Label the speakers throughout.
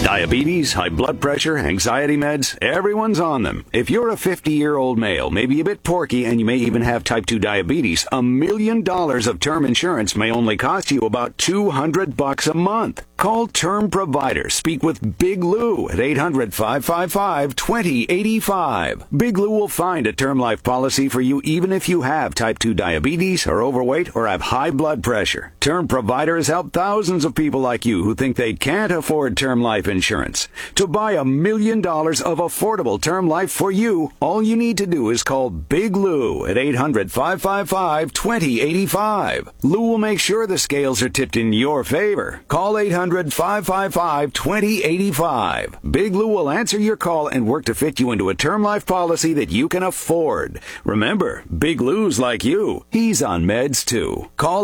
Speaker 1: Diabetes, high blood pressure, anxiety meds, everyone's on them. If you're a 50-year-old male, maybe a bit porky, and you may even have type 2 diabetes, $1 million of term insurance may only cost you about $200 a month. Call Term Provider. Speak with Big Lou at 800-555-2085. Big Lou will find a term life policy for you even if you have type 2 diabetes, are overweight, or have high blood pressure. Term Provider has helped thousands of people like you who think they can't afford term life insurance. To buy $1 million of affordable term life for you, all you need to do is call Big Lou at 800-555-2085. Lou will make sure the scales are tipped in your favor. Call 800-555-2085. Big Lou will answer your call and work to fit you into a term life policy that you can afford. Remember, Big Lou's like you. He's on meds too. Call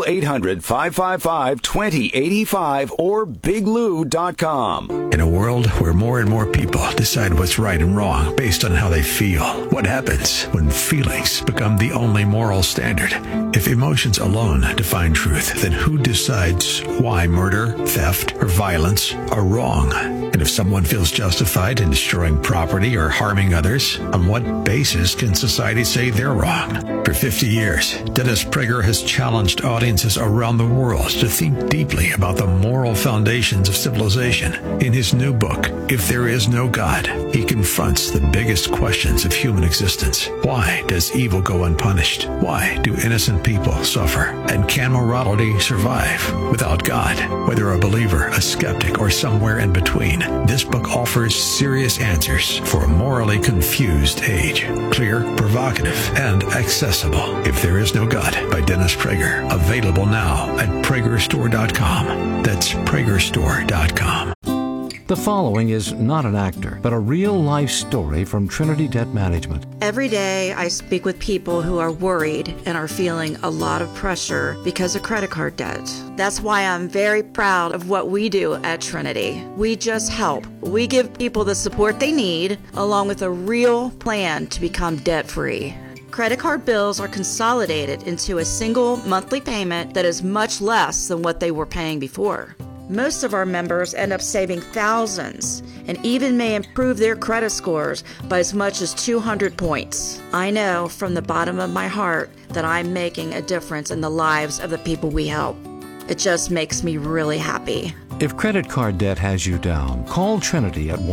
Speaker 1: 800-555-2085 or biglou.com.
Speaker 2: In a world where more and more people decide what's right and wrong based on how they feel, what happens when feelings become the only moral standard? If emotions alone define truth, then who decides why murder, theft, or violence are wrong? And if someone feels justified in destroying property or harming others, on what basis can society say they're wrong? For 50 years, Dennis Prager has challenged audiences around the world to think deeply about the moral foundations of civilization. In his new book, If There Is No God, he confronts the biggest questions of human existence. Why does evil go unpunished? Why do innocent people suffer? And can morality survive without God? Whether a believer, a skeptic, or somewhere in between, this book offers serious answers for a morally confused age. Clear, provocative, and accessible. If There Is No God by Dennis Prager. Available now at PragerStore.com. That's PragerStore.com.
Speaker 3: The following is not an actor, but a real-life story from Trinity Debt Management.
Speaker 4: Every day I speak with people who are worried and are feeling a lot of pressure because of credit card debt. That's why I'm very proud of what we do at Trinity. We just help. We give people the support they need, along with a real plan to become debt-free. Credit card bills are consolidated into a single monthly payment that is much less than what they were paying before. Most of our members end up saving thousands and even may improve their credit scores by as much as 200 points. I know from the bottom of my heart that I'm making a difference in the lives of the people we help. It just makes me really happy.
Speaker 3: If credit card debt has you down, call Trinity at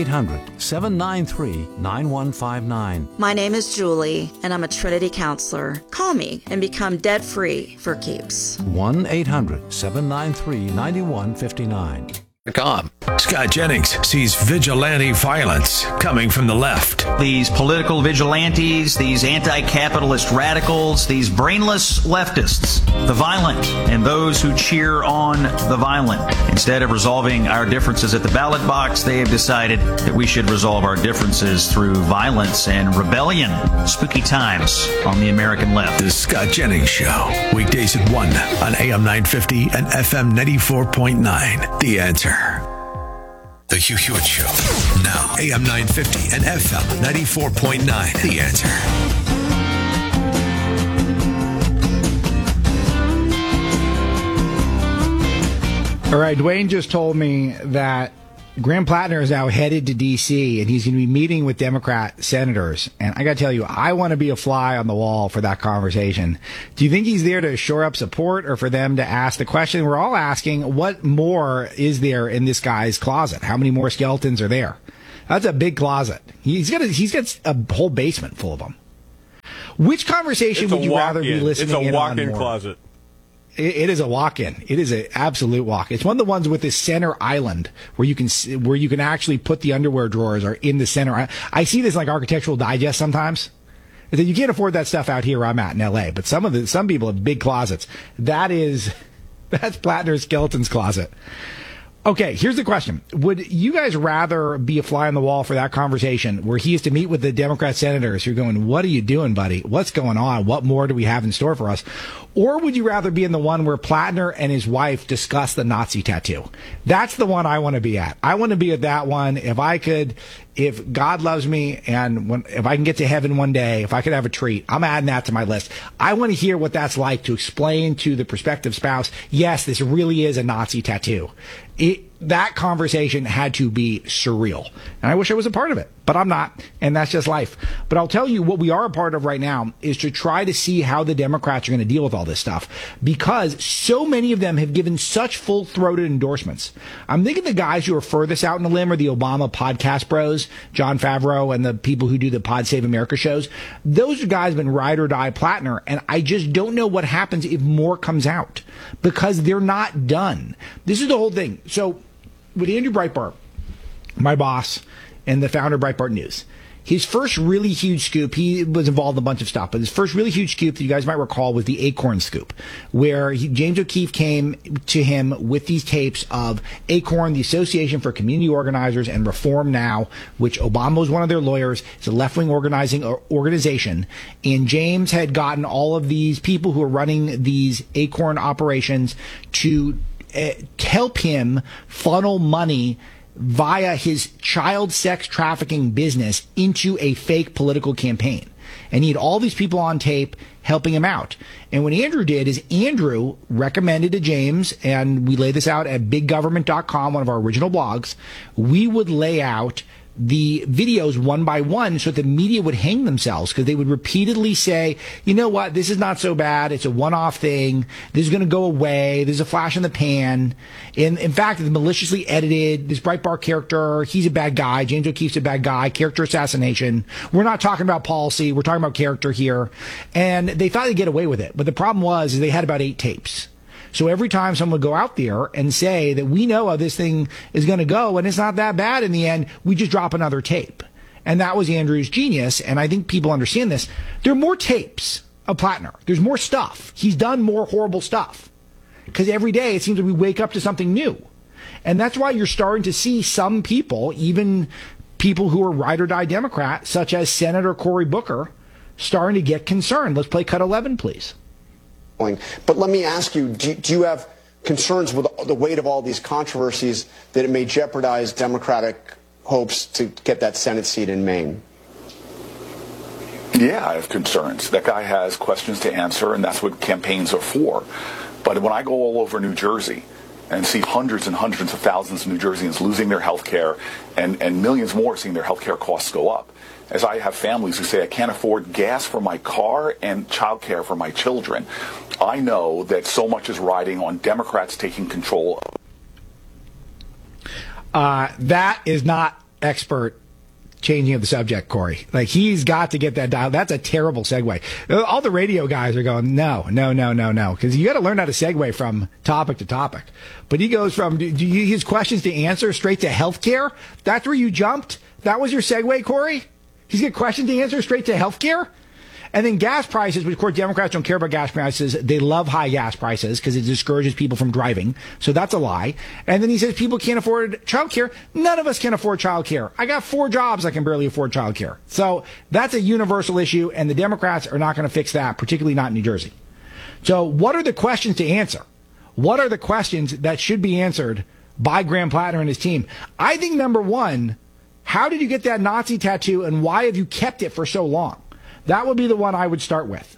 Speaker 3: 1-800-793-9159.
Speaker 4: My name is Julie, and I'm a Trinity counselor. Call me and become debt-free for keeps.
Speaker 3: 1-800-793-9159.
Speaker 2: Scott Jennings sees vigilante violence coming from the left.
Speaker 5: These political vigilantes, these anti-capitalist radicals, these brainless leftists, the violent, and those who cheer on the violent. Instead of resolving our differences at the ballot box, they have decided that we should resolve our differences through violence and rebellion. Spooky times on the American left.
Speaker 2: The Scott Jennings Show. Weekdays at 1 on AM 950 and FM 94.9. The Answer. The Hugh Hewitt Show. Now, AM 950 and FM 94.9. The Answer.
Speaker 6: All right, Dwayne just told me that Graham Plattner is now headed to D.C. and he's going to be meeting with Democrat senators. And I got to tell you, I want to be a fly on the wall for that conversation. Do you think he's there to shore up support or for them to ask the question we're all asking, what more is there in this guy's closet? How many more skeletons are there? That's a big closet. He's got a whole basement full of them. Which conversation would you rather be listening in on?
Speaker 7: It's a walk-in closet.
Speaker 6: It is a walk-in. It is an absolute walk. It's one of the ones with this center island where you can actually put the underwear drawers are in the center. I see this like Architectural Digest sometimes. You can't afford that stuff out here where I'm at in L.A., but some people have big closets. That's Plattner's skeleton's closet. Okay, here's the question. Would you guys rather be a fly on the wall for that conversation where he has to meet with the Democrat senators who are going, what are you doing, buddy? What's going on? What more do we have in store for us? Or would you rather be in the one where Plattner and his wife discuss the Nazi tattoo? That's the one I want to be at. I want to be at that one. If God loves me and if I can get to heaven one day, if I could have a treat, I'm adding that to my list. I want to hear what that's like to explain to the prospective spouse, yes, this really is a Nazi tattoo. that conversation had to be surreal. And I wish I was a part of it, but I'm not. And that's just life. But I'll tell you what we are a part of right now is to try to see how the Democrats are going to deal with all this stuff, because so many of them have given such full-throated endorsements. I'm thinking the guys who are furthest out in the limb are the Obama podcast bros, Jon Favreau and the people who do the Pod Save America shows. Those guys have been ride or die Plattner. And I just don't know what happens if more comes out, because they're not done. This is the whole thing. So with Andrew Breitbart, my boss and the founder of Breitbart News, his first really huge scoop, he was involved in a bunch of stuff, but his first really huge scoop that you guys might recall was the Acorn scoop, where James O'Keefe came to him with these tapes of Acorn, the Association for Community Organizers, and Reform Now, which Obama was one of their lawyers. It's a left-wing organization. And James had gotten all of these people who are running these Acorn operations to help him funnel money via his child sex trafficking business into a fake political campaign. And he had all these people on tape helping him out. And what Andrew did is Andrew recommended to James, and we lay this out at biggovernment.com, one of our original blogs, we would lay out the videos one by one so that the media would hang themselves, because they would repeatedly say, you know what, this is not so bad. It's a one-off thing. This is going to go away. There's a flash in the pan. In fact, it's maliciously edited. This Breitbart character, he's a bad guy. James O'Keefe's a bad guy. Character assassination. We're not talking about policy. We're talking about character here. And they thought they'd get away with it. But the problem was they had about 8 tapes. So every time someone would go out there and say that we know how this thing is going to go and it's not that bad in the end, we just drop another tape. And that was Andrew's genius. And I think people understand this. There are more tapes of Plattner. There's more stuff. He's done more horrible stuff. Because every day it seems that we wake up to something new. And that's why you're starting to see some people, even people who are ride or die Democrat, such as Senator Cory Booker, starting to get concerned. Let's play cut 11, please.
Speaker 7: But let me ask you, do you have concerns with the weight of all these controversies that it may jeopardize Democratic hopes to get that Senate seat in Maine?
Speaker 8: Yeah, I have concerns. That guy has questions to answer, and that's what campaigns are for. But when I go all over New Jersey and see hundreds and hundreds of thousands of New Jerseyans losing their health care and millions more seeing their health care costs go up, as I have families who say I can't afford gas for my car and child care for my children, I know that so much is riding on Democrats taking control.
Speaker 6: That is not expert changing of the subject, Corey. Like, he's got to get that dial. That's a terrible segue. All the radio guys are going, no, because you got to learn how to segue from topic to topic. But he goes from his questions to answer straight to healthcare. That's where you jumped. That was your segue, Corey? He's got questions to answer straight to healthcare? And then gas prices, which of course Democrats don't care about gas prices. They love high gas prices because it discourages people from driving. So that's a lie. And then he says people can't afford childcare. None of us can afford childcare. I got 4 jobs. I can barely afford childcare. So that's a universal issue, and the Democrats are not going to fix that, particularly not in New Jersey. So what are the questions to answer? What are the questions that should be answered by Graham Plattner and his team? I think number one, how did you get that Nazi tattoo, and why have you kept it for so long? That would be the one I would start with.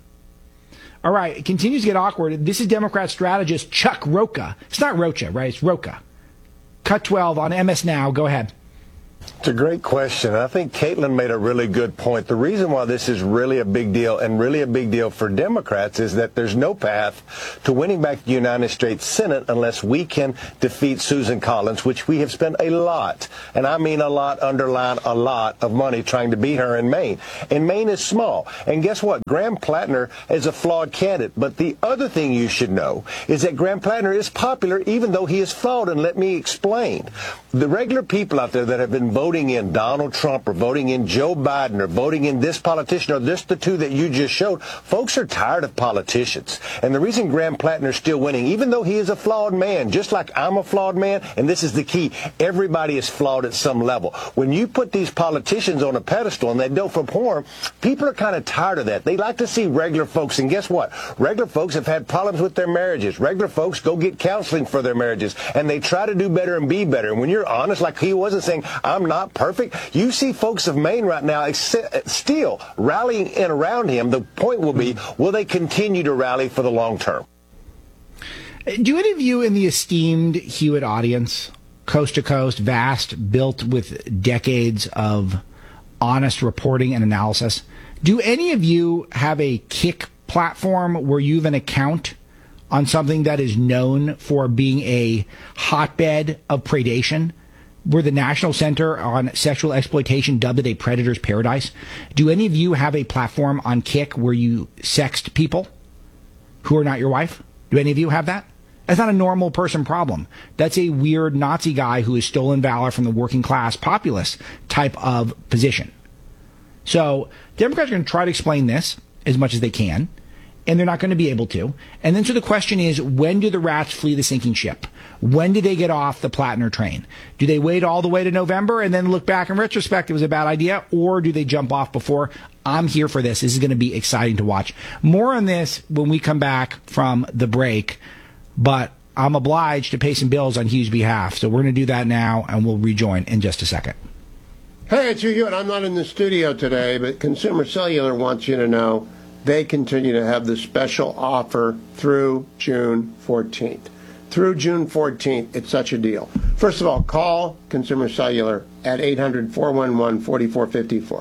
Speaker 6: All right, it continues to get awkward. This is Democrat strategist Chuck Rocha. It's not Rocha, right? It's Rocha. Cut 12 on MS Now. Go ahead.
Speaker 9: It's a great question. I think Caitlin made a really good point. The reason why this is really a big deal, and really a big deal for Democrats, is that there's no path to winning back the United States Senate unless we can defeat Susan Collins, which we have spent a lot, and I mean a lot, underline a lot, of money trying to beat her in Maine. And Maine is small. And guess what? Graham Plattner is a flawed candidate. But the other thing you should know is that Graham Plattner is popular even though he is flawed. And let me explain. The regular people out there that have been voting in Donald Trump or voting in Joe Biden or voting in this politician or this, the two that you just showed, folks are tired of politicians. And the reason Graham Plattner is still winning, even though he is a flawed man, just like I'm a flawed man, and this is the key, everybody is flawed at some level. When you put these politicians on a pedestal and they don't perform, people are kind of tired of that. They like to see regular folks, and guess what? Regular folks have had problems with their marriages. Regular folks go get counseling for their marriages, and they try to do better and be better. And when you're honest, like he wasn't saying, I'm not perfect, you see folks of Maine right now still rallying in around him. The point will be, will they continue to rally for the long term?
Speaker 6: Do any of you in the esteemed Hewitt audience coast to coast, vast, built with decades of honest reporting and analysis. Do any of you have a Kick platform where you have an account on something that is known for being a hotbed of predation? We're the National Center on Sexual Exploitation, dubbed it a predator's paradise. Do any of you have a platform on Kick where you sext people who are not your wife? Do any of you have that? That's not a normal person problem. That's a weird Nazi guy who has stolen valor from the working class populace type of position. So Democrats are going to try to explain this as much as they can, and they're not going to be able to. And then so the question is, when do the rats flee the sinking ship? When do they get off the Plattner train? Do they wait all the way to November and then look back in retrospect it was a bad idea, or do they jump off before? I'm here for this. This is going to be exciting to watch. More on this when we come back from the break, but I'm obliged to pay some bills on Hugh's behalf. So we're going to do that now, and we'll rejoin in just a second.
Speaker 10: Hey, it's Hugh, and I'm not in the studio today, but Consumer Cellular wants you to know they continue to have the special offer through June 14th. Through June 14th, it's such a deal. First of all, call Consumer Cellular at 800-411-4454.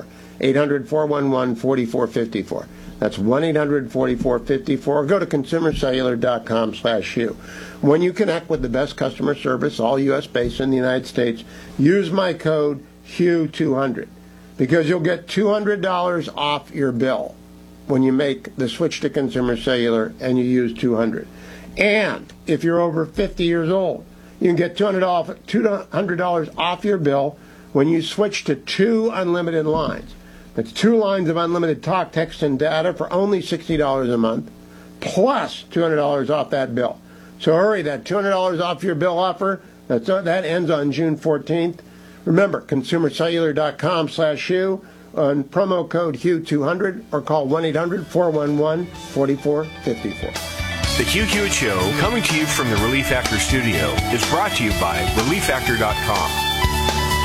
Speaker 10: 800-411-4454. That's 1-800-4454. Go to consumercellular.com/Hugh. When you connect with the best customer service, all U.S. based in the United States, use my code HUGH200 because you'll get $200 off your bill when you make the switch to Consumer Cellular and you use 200. And if you're over 50 years old, you can get $200 off your bill when you switch to 2 unlimited lines. That's 2 lines of unlimited talk, text, and data for only $60 a month, plus $200 off that bill. So hurry, that $200 off your bill offer, that ends on June 14th. Remember, consumercellular.com/Hugh on promo code HUGH200 or call 1-800-411-4454.
Speaker 11: The Hugh Hewitt Show, coming to you from the Relief Factor studio, is brought to you by ReliefFactor.com.